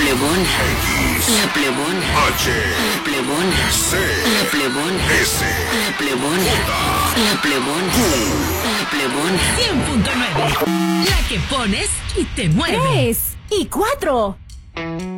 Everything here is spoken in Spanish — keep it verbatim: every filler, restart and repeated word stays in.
Plebona. X. La Plebona. H. La Plebona. C. La Plebona. S. La Plebona. J. La Plebona. Q. La Plebona. cien punto nueve. La que pones y te mueve. Tres y cuatro.